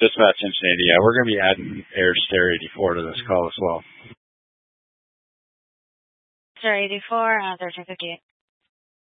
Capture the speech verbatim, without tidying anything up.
Dispatch Cincinnati, yeah, we're going to be adding Air Stair eighty-four to this call as well. Stair eighty-four, uh, thirteen fifty-eight.